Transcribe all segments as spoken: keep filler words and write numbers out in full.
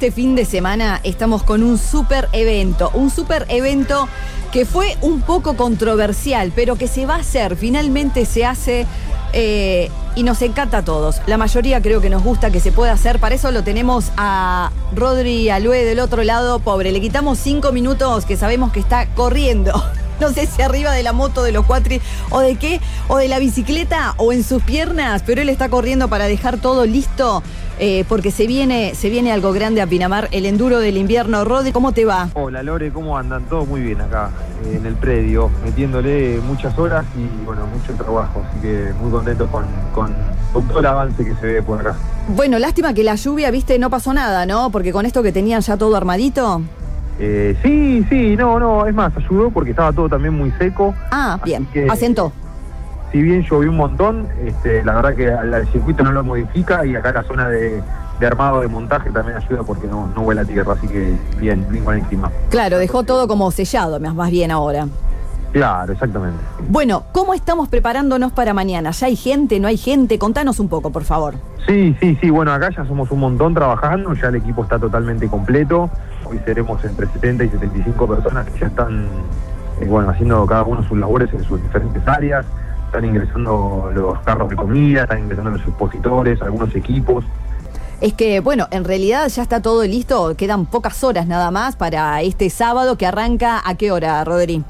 este fin de semana estamos con un super evento, un super evento que fue un poco controversial, pero que se va a hacer, finalmente se hace eh, y nos encanta a todos. La mayoría creo que nos gusta que se pueda hacer, para eso lo tenemos a Rodri Alue del otro lado, pobre, le quitamos cinco minutos que sabemos que está corriendo. No sé si arriba de la moto, de los cuatri, o de qué, o de la bicicleta, o en sus piernas, pero él está corriendo para dejar todo listo, eh, porque se viene, se viene algo grande a Pinamar, el enduro del invierno. Rodri, ¿cómo te va? Hola Lore, ¿cómo andan? Todo muy bien acá, eh, en el predio, metiéndole muchas horas y bueno, mucho trabajo, así que muy contento con, con, con todo el avance que se ve por acá. Bueno, lástima que la lluvia, viste, no pasó nada, ¿no? Porque con esto que tenían ya todo armadito... Eh, sí, sí, no, no, es más, ayudó porque estaba todo también muy seco. Ah, bien, que, asentó. Si bien llovió un montón, este, la verdad que el circuito no lo modifica y acá la zona de, de armado de montaje también ayuda porque no, no huele a tierra, así que bien, bien con el clima. Claro, dejó todo como sellado, más bien ahora. Claro, exactamente. Bueno, ¿cómo estamos preparándonos para mañana? ¿Ya hay gente, no hay gente? Contanos un poco, por favor. Sí, sí, sí, bueno, acá ya somos un montón trabajando, ya el equipo está totalmente completo. Hoy seremos entre setenta y setenta y cinco personas que ya están, eh, bueno, haciendo cada uno sus labores en sus diferentes áreas. Están ingresando los carros de comida, están ingresando los expositores, algunos equipos. Es que, bueno, en realidad ya está todo listo, quedan pocas horas nada más para este sábado que arranca. ¿A qué hora, Rodri?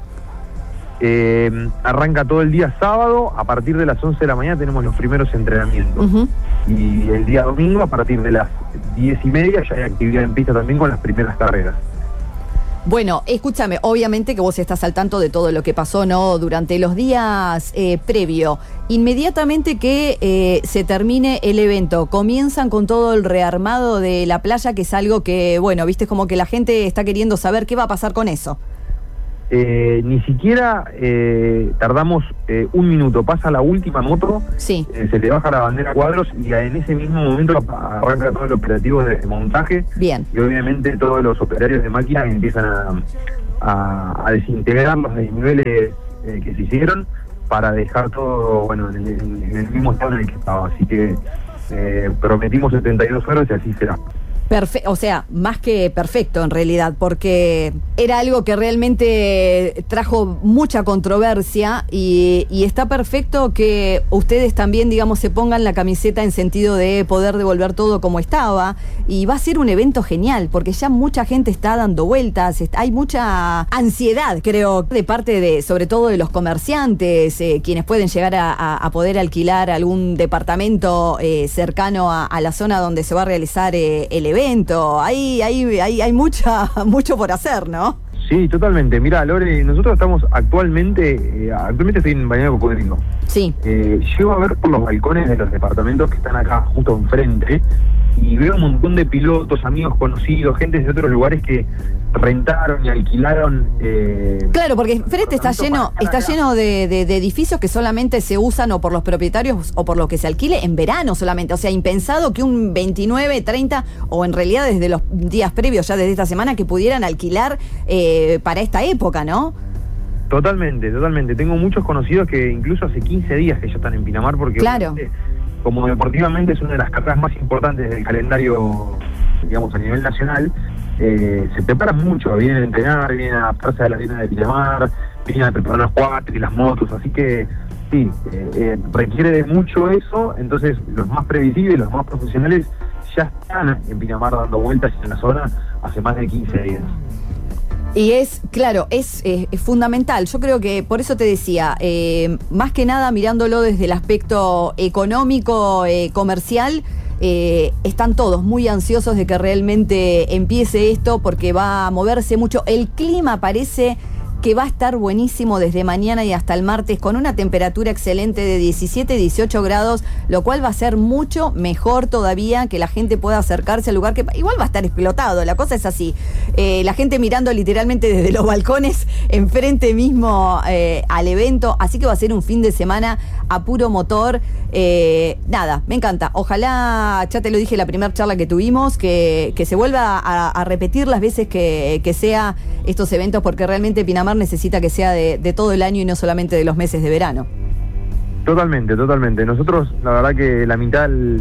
Eh, arranca todo el día sábado, a partir de las once de la mañana tenemos los primeros entrenamientos. Uh-huh. Y el día domingo, a partir de las diez y media, ya hay actividad en pista también con las primeras carreras. Bueno, escúchame, obviamente que vos estás al tanto de todo lo que pasó, ¿no? Durante los días eh, previo. Inmediatamente que eh, se termine el evento, comienzan con todo el rearmado de la playa, que es algo que, bueno, viste, como que la gente está queriendo saber qué va a pasar con eso. Eh, ni siquiera eh, tardamos eh, un minuto, pasa la última moto, sí. eh, se le baja la bandera a cuadros y en ese mismo momento arranca todo el operativo de montaje. Bien. Y obviamente todos los operarios de máquina empiezan a, a, a desintegrar los desniveles eh, que se hicieron para dejar todo bueno en el, en el mismo estado en el que estaba, así que eh, prometimos setenta y dos horas y así será. Perfe- o sea, más que perfecto en realidad, porque era algo que realmente trajo mucha controversia y, y está perfecto que ustedes también, digamos, se pongan la camiseta en sentido de poder devolver todo como estaba, y va a ser un evento genial, porque ya mucha gente está dando vueltas, está, hay mucha ansiedad, creo, de parte de, sobre todo de los comerciantes, eh, quienes pueden llegar a, a, a poder alquilar algún departamento eh, cercano a, a la zona donde se va a realizar eh, el evento. Hay, hay, hay, hay mucha, mucho por hacer, ¿no? Sí, totalmente. Mirá, Lore, nosotros estamos actualmente, eh, actualmente estoy en Balneario Cocodrilo. Sí. Eh, llego a ver por los balcones de los departamentos que están acá justo enfrente y veo un montón de pilotos, amigos conocidos, gente de otros lugares que rentaron y alquilaron. Eh, claro, porque enfrente está lleno, está lleno de, de, de edificios que solamente se usan o por los propietarios o por lo que se alquile en verano solamente. O sea, impensado que un veintinueve, treinta o en realidad desde los días previos, ya desde esta semana, que pudieran alquilar eh, para esta época, ¿no? Totalmente, totalmente. Tengo muchos conocidos que incluso hace quince días que ya están en Pinamar porque claro. como deportivamente es una de las carreras más importantes del calendario, digamos, a nivel nacional. Eh, se preparan mucho, vienen a entrenar, vienen a adaptarse a la arena de Pinamar, vienen a preparar los cuatro y las motos, así que sí, eh, eh, requiere de mucho eso, entonces los más previsibles, los más profesionales ya están en Pinamar dando vueltas en la zona hace más de quince días. Y es, claro, es, eh, es fundamental. Yo creo que, por eso te decía, eh, más que nada mirándolo desde el aspecto económico, eh, comercial, eh, están todos muy ansiosos de que realmente empiece esto porque va a moverse mucho. El clima parece que va a estar buenísimo desde mañana y hasta el martes, con una temperatura excelente de diecisiete, dieciocho grados, lo cual va a ser mucho mejor todavía, que la gente pueda acercarse al lugar, que igual va a estar explotado, la cosa es así. Eh, la gente mirando literalmente desde los balcones, enfrente mismo eh, al evento, así que va a ser un fin de semana a puro motor. Eh, nada, me encanta. Ojalá, ya te lo dije en la primera charla que tuvimos, que, que se vuelva a, a repetir las veces que, que sea estos eventos, porque realmente Pinamar necesita que sea de, de todo el año y no solamente de los meses de verano. Totalmente, totalmente. Nosotros, la verdad que la mitad,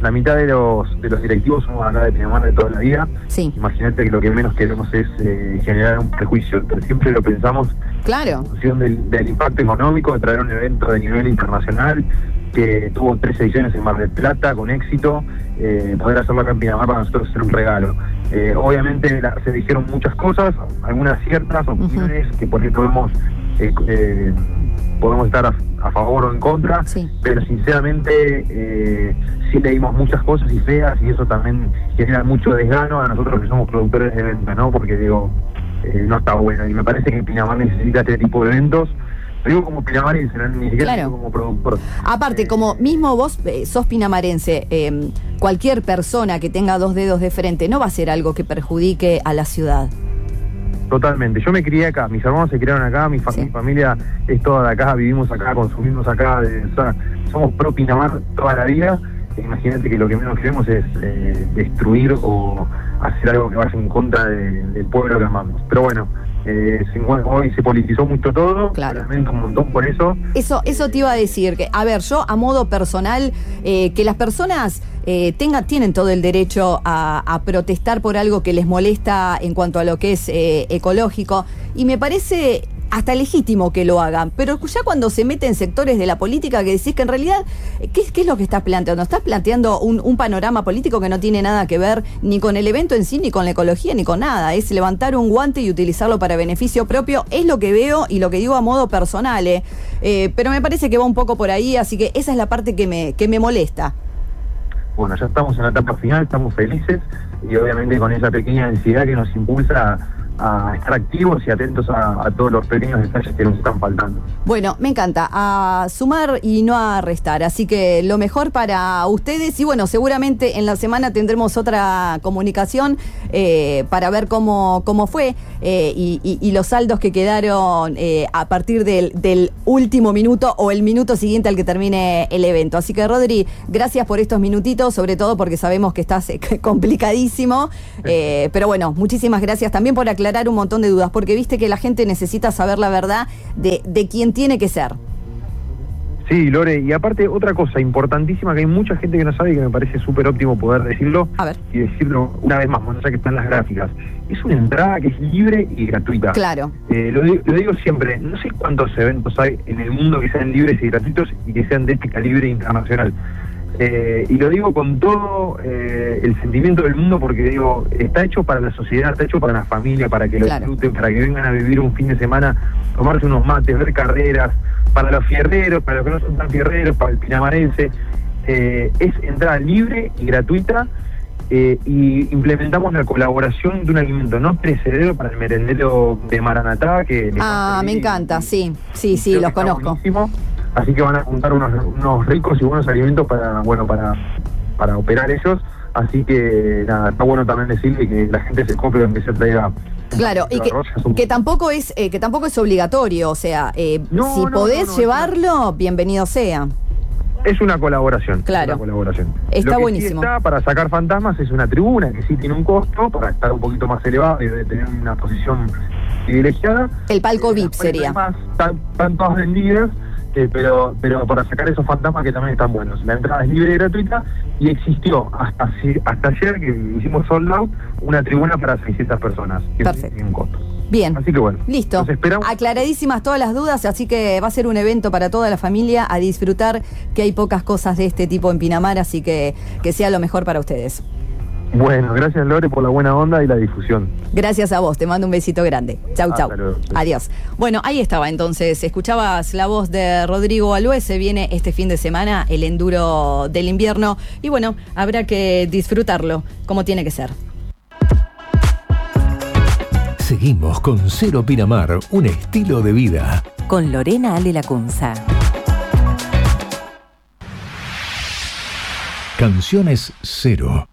la mitad de los de los directivos somos acá de Pinamar de toda la vida. Sí. Imagínate que lo que menos queremos es eh, generar un prejuicio, pero siempre lo pensamos claro. en función del, del impacto económico de traer un evento de nivel internacional que tuvo tres ediciones en Mar del Plata con éxito. Eh, poder hacerlo acá en Pinamar para nosotros es un regalo. Eh, obviamente la, se dijeron muchas cosas, algunas ciertas opiniones uh-huh. que por ahí podemos eh, eh, podemos estar a, a favor o en contra, sí. pero sinceramente eh, sí leímos muchas cosas y feas, y eso también genera mucho desgano a nosotros que somos productores de eventos, ¿no? Porque digo, eh, no está bueno, y me parece que Pinamar necesita este tipo de eventos. Digo como pinamarense, no, ni siquiera claro. como productor. Aparte, eh, como mismo vos eh, sos pinamarense, eh, cualquier persona que tenga dos dedos de frente no va a ser algo que perjudique a la ciudad. Totalmente. Yo me crié acá, mis hermanos se criaron acá, mi, fa- sí. mi familia es toda de acá, vivimos acá, consumimos acá, de, o sea, somos pro Pinamar toda la vida. Imagínate que lo que menos queremos es eh, destruir o hacer algo que vaya en contra de, del pueblo que amamos. Pero bueno, eh, se, hoy se politizó mucho todo, claro. lamento un montón por eso. Eso, eso te iba a decir, que a ver, yo a modo personal, eh, que las personas eh, tengan, tienen todo el derecho a, a protestar por algo que les molesta en cuanto a lo que es eh, ecológico, y me parece hasta legítimo que lo hagan, pero ya cuando se meten sectores de la política que decís que en realidad, ¿qué, qué es lo que estás planteando? Estás planteando un, un panorama político que no tiene nada que ver ni con el evento en sí, ni con la ecología, ni con nada. Es levantar un guante y utilizarlo para beneficio propio, es lo que veo y lo que digo a modo personal, eh. Eh, pero me parece que va un poco por ahí, así que esa es la parte que me, que me molesta. Bueno, ya estamos en la etapa final, estamos felices, y obviamente con esa pequeña ansiedad que nos impulsa a a estar activos y atentos a, a todos los pequeños detalles que nos están faltando. Bueno, me encanta, a sumar y no a restar, así que lo mejor para ustedes, y bueno, seguramente en la semana tendremos otra comunicación eh, para ver cómo, cómo fue eh, y, y, y los saldos que quedaron eh, a partir del, del último minuto o el minuto siguiente al que termine el evento. Así que Rodri, gracias por estos minutitos, sobre todo porque sabemos que estás eh, complicadísimo, eh, pero bueno, muchísimas gracias también por aclarar un montón de dudas, porque viste que la gente necesita saber la verdad de, de quién tiene que ser. Sí, Lore, y aparte otra cosa importantísima que hay mucha gente que no sabe y que me parece súper óptimo poder decirlo, a ver. Y decirlo una vez más, ya que están las gráficas, es una entrada que es libre y gratuita. Claro. Eh, lo, digo, lo digo siempre, no sé cuántos eventos hay en el mundo que sean libres y gratuitos y que sean de este calibre internacional. Eh, y lo digo con todo eh, el sentimiento del mundo, porque digo, está hecho para la sociedad, está hecho para la familia, para que lo claro. disfruten, para que vengan a vivir un fin de semana, tomarse unos mates, ver carreras, para los fierreros, para los que no son tan fierreros, para el pinamarense. Eh, es entrada libre y gratuita, eh, y implementamos la colaboración de un alimento no perecedero para el merendero de Maranatá. Que ah, me encanta, y, sí, sí, sí, los conozco. Buenísimo. Así que van a juntar unos, unos ricos y buenos alimentos para, bueno, para, para operar ellos. Así que nada, está bueno también decirle que la gente se compre aunque se traiga. Claro, y que, un... que tampoco es eh, que tampoco es obligatorio, o sea, eh, no, si no, podés no, no, llevarlo, no. bienvenido sea. Es una colaboración. Claro. Una colaboración. Está Lo que buenísimo. Sí está para sacar fantasmas es una tribuna que sí tiene un costo para estar un poquito más elevado y de tener una posición privilegiada. El palco eh, V I P sería. Además, están, están todas vendidas. Eh, pero pero para sacar esos fantasmas que también están buenos. La entrada es libre y gratuita, y existió hasta hasta ayer que hicimos sold out una tribuna para seiscientas personas. Que perfecto. Tiene un costo. Bien. Así que bueno. Listo. Aclaradísimas todas las dudas, así que va a ser un evento para toda la familia a disfrutar, que hay pocas cosas de este tipo en Pinamar, así que que sea lo mejor para ustedes. Bueno, gracias Lore por la buena onda y la difusión. Gracias a vos, te mando un besito grande. Chau, chau. Adiós. Bueno, ahí estaba entonces, escuchabas la voz de Rodrigo Aluez, se viene este fin de semana el enduro del invierno y bueno, habrá que disfrutarlo como tiene que ser. Seguimos con Cero Pinamar, un estilo de vida. Con Lorena Ale Lacunza. Canciones Cero.